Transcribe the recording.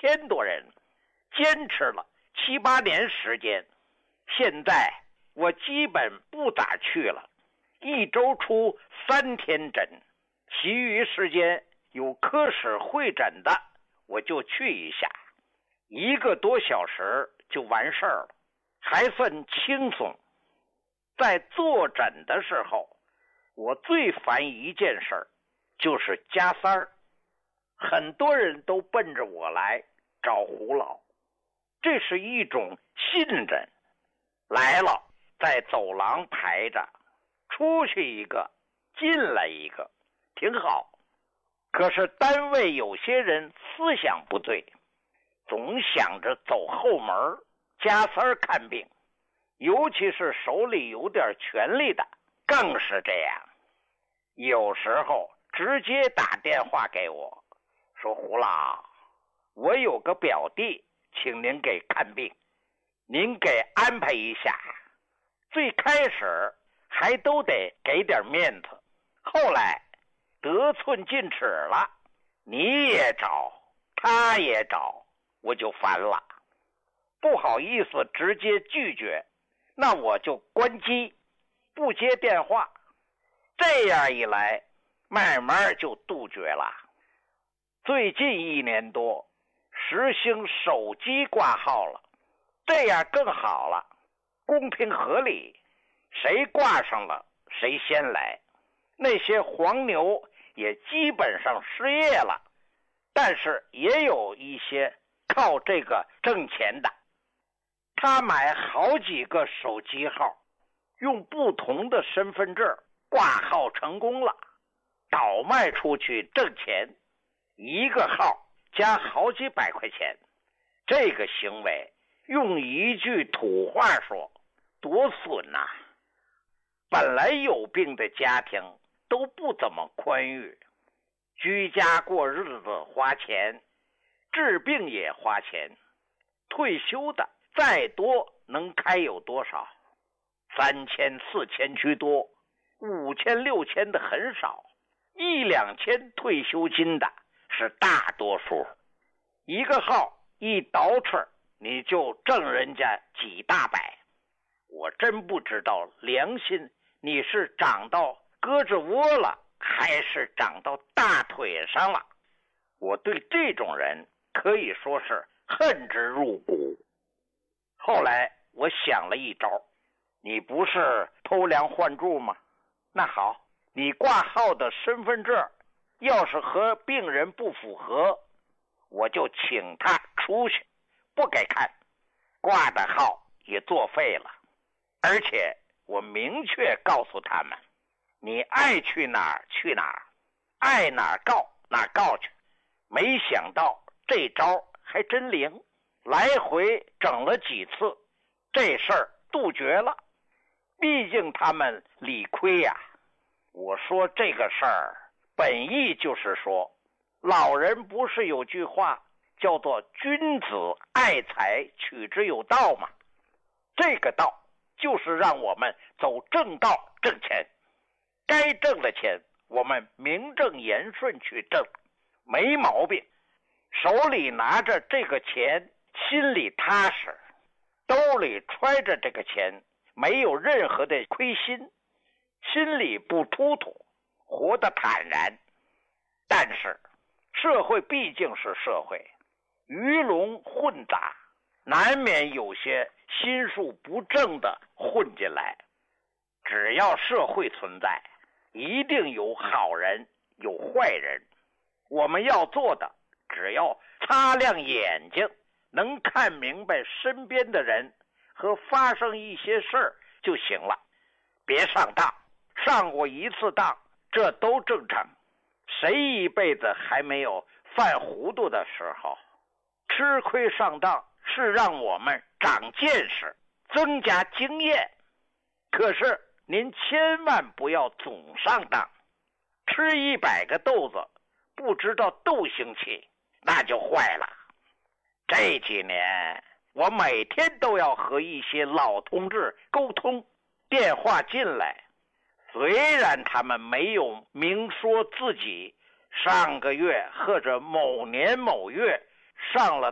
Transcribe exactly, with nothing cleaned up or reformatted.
千多人，坚持了七八年时间。现在我基本不咋去了，一周出三天诊，其余时间有科室会诊的我就去一下，一个多小时就完事儿了，还算轻松。在坐诊的时候，我最烦一件事，就是加塞儿。很多人都奔着我来找胡老，这是一种信任。来了在走廊排着，出去一个进来一个，挺好。可是单位有些人思想不对，总想着走后门加塞儿看病，尤其是手里有点权力的更是这样。有时候直接打电话给我说，胡老，我有个表弟请您给看病，您给安排一下。最开始还都得给点面子，后来得寸进尺了，你也找他也找，我就烦了，不好意思直接拒绝，那我就关机不接电话。这样一来慢慢就杜绝了。最近一年多实行手机挂号了，这样更好了，公平合理，谁挂上了谁先来。那些黄牛也基本上失业了，但是也有一些靠这个挣钱的，他买好几个手机号，用不同的身份证挂号成功了，倒卖出去挣钱，一个号加好几百块钱。这个行为用一句土话说，多损呐、啊！本来有病的家庭都不怎么宽裕，居家过日子花钱，治病也花钱，退休的再多能开有多少？三千四千居多，五千六千的很少，一两千退休金的是大多数。一个号一倒饬，你就挣人家几大百。我真不知道良心你是长到胳肢窝了，还是长到大腿上了。我对这种人可以说是恨之入骨。后来我想了一招，你不是偷梁换柱吗？那好，你挂号的身份证要是和病人不符合，我就请他出去，不给看，挂的号也作废了。而且我明确告诉他们，你爱去哪儿去哪儿，爱哪儿告哪儿告去。没想到这招还真灵，来回整了几次，这事儿杜绝了。毕竟他们理亏呀、啊。我说这个事儿本意就是说，老人不是有句话叫做君子爱财，取之有道吗？这个道就是让我们走正道挣钱，该挣的钱我们名正言顺去挣，没毛病。手里拿着这个钱，心里踏实，兜里揣着这个钱，没有任何的亏心，心里不突突，活得坦然。但是社会毕竟是社会，鱼龙混杂，难免有些心术不正的混进来。只要社会存在，一定有好人有坏人。我们要做的，只要擦亮眼睛，能看明白身边的人和发生一些事儿就行了。别上当，上过一次当，这都正常。谁一辈子还没有犯糊涂的时候？吃亏上当是让我们长见识，增加经验。可是您千万不要总上当，吃一百个豆子不知道豆腥气，那就坏了。这几年我每天都要和一些老同志沟通，电话进来，虽然他们没有明说自己上个月或者某年某月上了